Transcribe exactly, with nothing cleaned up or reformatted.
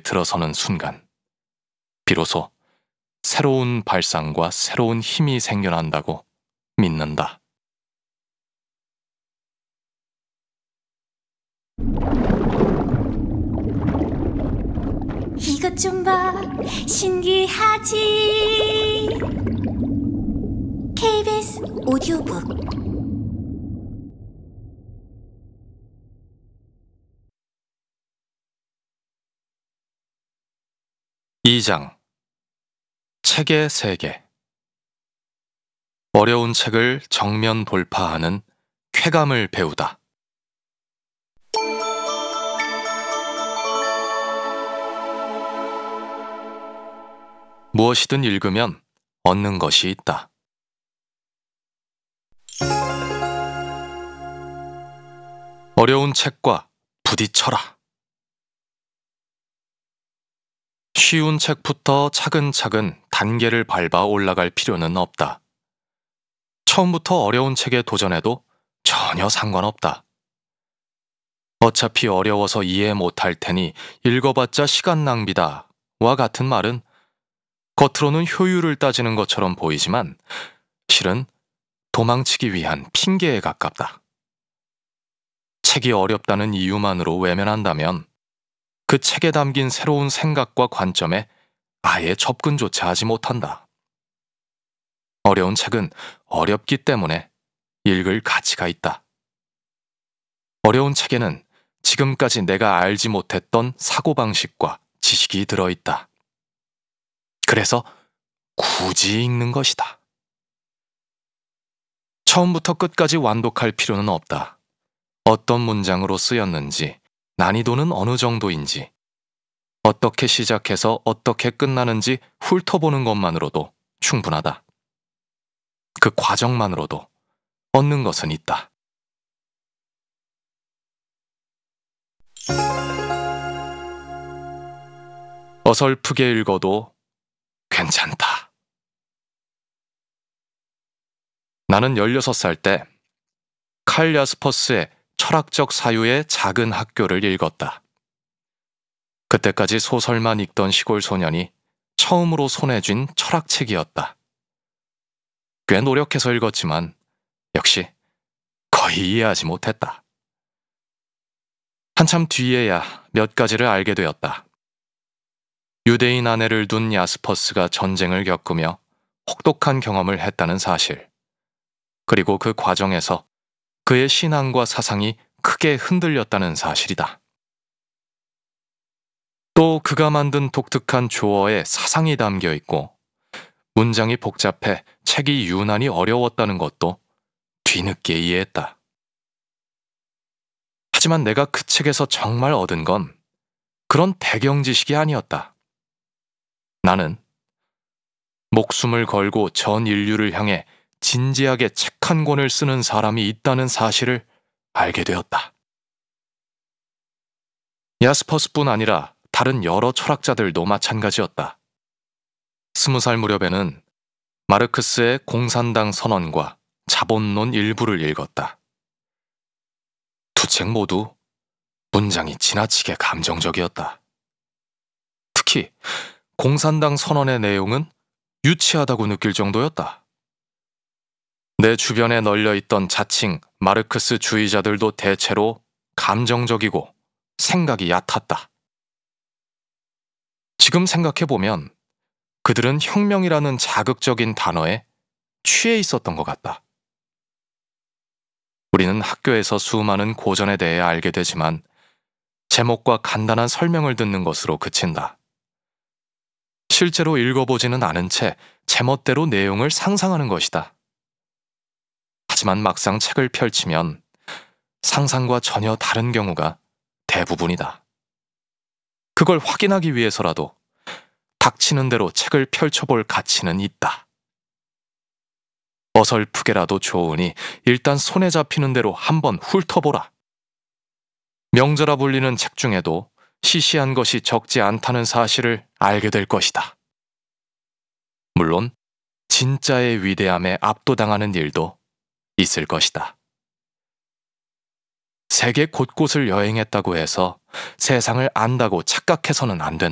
들어서는 순간 비로소 새로운 발상과 새로운 힘이 생겨난다고 믿는다. 이것 좀 봐, 신기하지? 케이비에스 오디오북. 이 장 책의 세계. 어려운 책을 정면 돌파하는 쾌감을 배우다. 무엇이든 읽으면 얻는 것이 있다. 어려운 책과 부딪혀라. 쉬운 책부터 차근차근 단계를 밟아 올라갈 필요는 없다. 처음부터 어려운 책에 도전해도 전혀 상관없다. 어차피 어려워서 이해 못할 테니 읽어봤자 시간 낭비다 와 같은 말은 겉으로는 효율을 따지는 것처럼 보이지만 실은 도망치기 위한 핑계에 가깝다. 책이 어렵다는 이유만으로 외면한다면 그 책에 담긴 새로운 생각과 관점에 아예 접근조차 하지 못한다. 어려운 책은 어렵기 때문에 읽을 가치가 있다. 어려운 책에는 지금까지 내가 알지 못했던 사고방식과 지식이 들어있다. 그래서 굳이 읽는 것이다. 처음부터 끝까지 완독할 필요는 없다. 어떤 문장으로 쓰였는지, 난이도는 어느 정도인지, 어떻게 시작해서 어떻게 끝나는지 훑어보는 것만으로도 충분하다. 그 과정만으로도 얻는 것은 있다. 어설프게 읽어도 괜찮다. 나는 열여섯 살 때 칼 야스퍼스의 철학적 사유의 작은 학교를 읽었다. 그때까지 소설만 읽던 시골 소년이 처음으로 손에 쥔 철학책이었다. 꽤 노력해서 읽었지만 역시 거의 이해하지 못했다. 한참 뒤에야 몇 가지를 알게 되었다. 유대인 아내를 둔 야스퍼스가 전쟁을 겪으며 혹독한 경험을 했다는 사실, 그리고 그 과정에서 그의 신앙과 사상이 크게 흔들렸다는 사실이다. 또 그가 만든 독특한 조어에 사상이 담겨 있고 문장이 복잡해 책이 유난히 어려웠다는 것도 뒤늦게 이해했다. 하지만 내가 그 책에서 정말 얻은 건 그런 배경 지식이 아니었다. 나는 목숨을 걸고 전 인류를 향해 진지하게 책 한 권을 쓰는 사람이 있다는 사실을 알게 되었다. 야스퍼스뿐 아니라 다른 여러 철학자들도 마찬가지였다. 스무 살 무렵에는 마르크스의 공산당 선언과 자본론 일부를 읽었다. 두 책 모두 문장이 지나치게 감정적이었다. 특히 공산당 선언의 내용은 유치하다고 느낄 정도였다. 내 주변에 널려있던 자칭 마르크스 주의자들도 대체로 감정적이고 생각이 얕았다. 지금 생각해보면 그들은 혁명이라는 자극적인 단어에 취해 있었던 것 같다. 우리는 학교에서 수많은 고전에 대해 알게 되지만 제목과 간단한 설명을 듣는 것으로 그친다. 실제로 읽어보지는 않은 채 제멋대로 내용을 상상하는 것이다. 하지만 막상 책을 펼치면 상상과 전혀 다른 경우가 대부분이다. 그걸 확인하기 위해서라도 닥치는 대로 책을 펼쳐볼 가치는 있다. 어설프게라도 좋으니 일단 손에 잡히는 대로 한번 훑어보라. 명저라 불리는 책 중에도 시시한 것이 적지 않다는 사실을 알게 될 것이다. 물론 진짜의 위대함에 압도당하는 일도 있을 것이다. 세계 곳곳을 여행했다고 해서 세상을 안다고 착각해서는 안 된다.